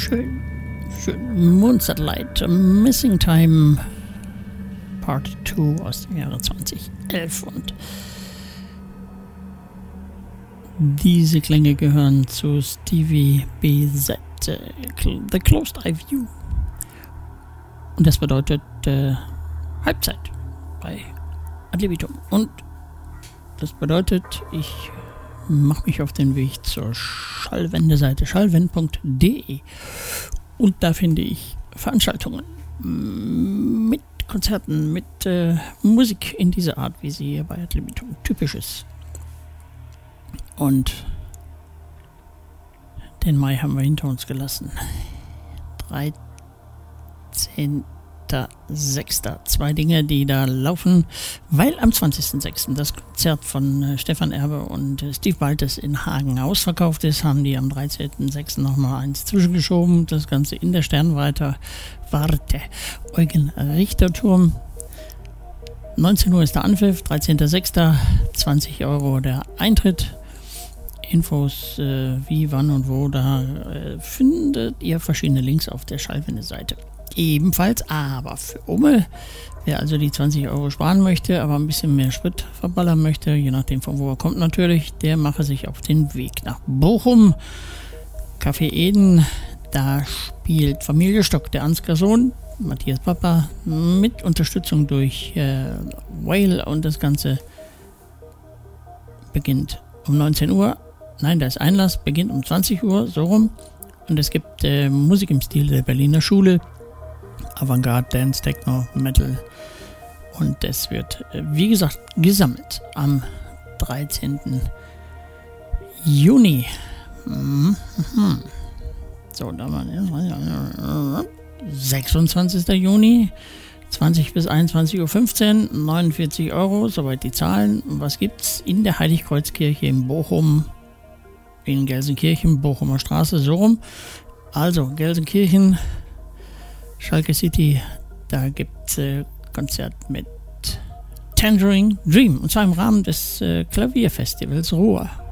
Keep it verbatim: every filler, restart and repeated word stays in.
schön, schön. Moon Satellite, Missing Time Part zwei aus dem Jahre zweitausendelf. Und diese Klänge gehören zu Stevie B Z, äh, The Closed Eye View. Und das bedeutet äh, Halbzeit bei Ad libitum. Und das bedeutet, ich mache mich auf den Weg zur Schallwendeseite schallwend punkt de und da finde ich Veranstaltungen mit Konzerten, mit äh, Musik in dieser Art, wie sie hier bei Ad libitum typisch ist. Und den Mai haben wir hinter uns gelassen. dreizehnter sechster Zwei Dinge, die da laufen, weil am zwanzigsten sechsten das Konzert von äh, Stefan Erbe und äh, Steve Baltes in Hagen ausverkauft ist, haben die am dreizehnten sechsten nochmal eins zwischengeschoben. Das Ganze in der Sternwarte Warte Eugen Richterturm. neunzehn Uhr ist der Anpfiff, dreizehnter sechster zwanzig Euro der Eintritt. Infos äh, wie, wann und wo, da äh, findet ihr verschiedene Links auf der Schallwende-Seite. Ebenfalls, aber für Umme, wer also die zwanzig Euro sparen möchte, aber ein bisschen mehr Sprit verballern möchte, je nachdem von wo er kommt natürlich, der mache sich auf den Weg nach Bochum. Café Eden, da spielt Familie Stock, der Ansgar Sohn, Matthias Papa, mit Unterstützung durch äh, Whale, und das Ganze beginnt um neunzehn Uhr. Nein, der ist Einlass, beginnt um zwanzig Uhr, so rum. Und es gibt äh, Musik im Stil der Berliner Schule. Avantgarde, Dance, Techno, Metal. Und das wird, äh, wie gesagt, gesammelt am dreizehnten Juni. Mhm. So, da war sechsundzwanzigsten Juni, zwanzig bis einundzwanzig Uhr fünfzehn, neunundvierzig Euro, soweit die Zahlen. Und was gibt's in der Heiligkreuzkirche in Bochum, in Gelsenkirchen, Bochumer Straße, so rum. Also, Gelsenkirchen, Schalke City, da gibt's äh, Konzert mit Tangerine Dream, und zwar im Rahmen des äh, Klavierfestivals Ruhr.